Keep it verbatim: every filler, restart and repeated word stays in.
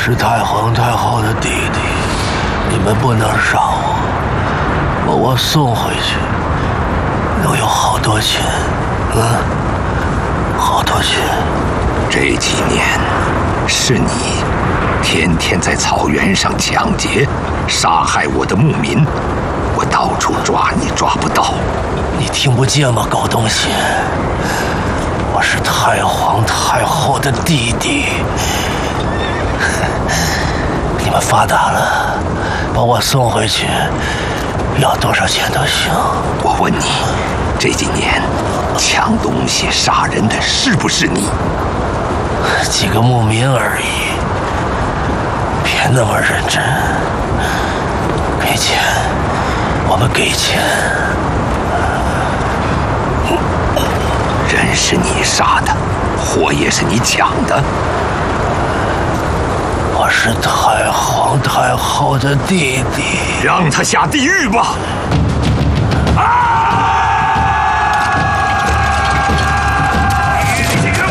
是太皇太后的弟弟，你们不能杀我，把我送回去，能有好多钱，嗯，好多钱。 这几年是你天天在草原上抢劫、杀害我的牧民，我到处抓你抓不到， 你听不见吗，狗东西？我是太皇太后的弟弟。你们发达了，把我送回去，要多少钱都行。 我问你，这几年抢东西、杀人的是不是你？ 几个牧民而已，别那么认真。给钱，我们给钱。 人是你杀的，货也是你抢的。 我是太皇太后的弟弟， 让他下地狱吧！